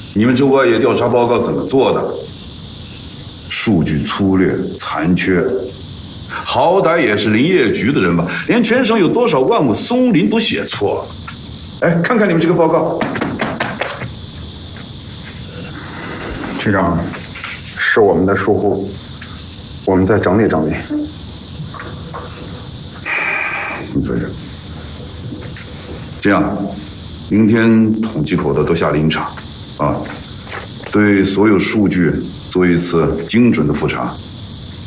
你们这外野调查报告怎么做的？数据粗略残缺，好歹也是林业局的人吧，连全省有多少万亩松林都写错了。哎，看看你们这个报告。 局长，是我们的疏忽，我们再整理整理。 你坐下。这样，明天统计口的都下林场，啊，对所有数据做一次精准的复查。